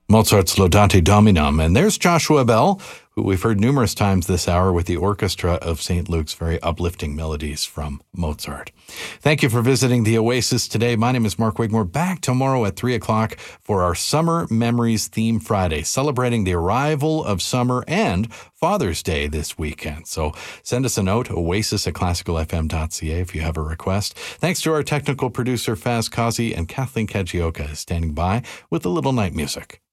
Mozart's Laudate Dominum. And there's Joshua Bell, who we've heard numerous times this hour with the Orchestra of St. Luke's, very uplifting melodies from Mozart. Thank you for visiting the Oasis today. My name is Mark Wigmore. Back tomorrow at 3 o'clock for our Summer Memories Theme Friday, celebrating the arrival of summer and Father's Day this weekend. So send us a note, oasis@classicalfm.ca if you have a request. Thanks to our technical producer, Faz Kazi, and Kathleen Kajioka is standing by with a little night music.